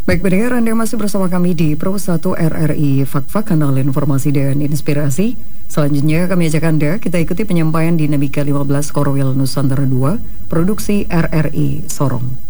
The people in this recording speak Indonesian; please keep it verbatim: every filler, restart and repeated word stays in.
Baik pendengar, Anda masih bersama kami di Pro satu R R I Fak-Fak, kanal informasi dan inspirasi. Selanjutnya kami ajak Anda, kita ikuti penyampaian Dinamika lima belas Korwil Nusantara dua, produksi R R I Sorong.